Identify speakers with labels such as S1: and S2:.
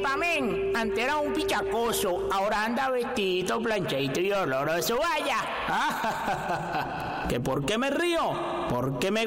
S1: viva, men. Antes era un pichacoso, ahora anda vestidito, planchadito y oloroso, vaya. ¿Que por qué me río? Porque me